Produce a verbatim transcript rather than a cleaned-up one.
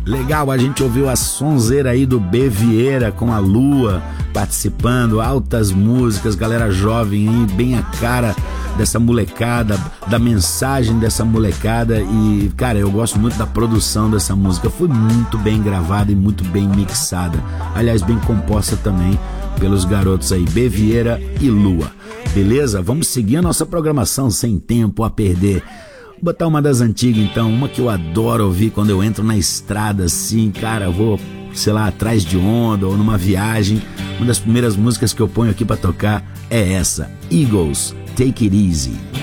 Legal, a gente ouviu a sonzeira aí do B. Vieira com a Lua participando, altas músicas, galera jovem aí, bem a cara dessa molecada, da mensagem dessa molecada. E, cara, eu gosto muito da produção dessa música, foi muito bem gravada e muito bem mixada, aliás, bem composta também pelos garotos aí, B. Vieira e Lua. Beleza? Vamos seguir a nossa programação sem tempo a perder. Vou botar uma das antigas então, uma que eu adoro ouvir quando eu entro na estrada assim, cara, eu vou, sei lá, atrás de onda ou numa viagem. Uma das primeiras músicas que eu ponho aqui pra tocar é essa, Eagles, Take It Easy.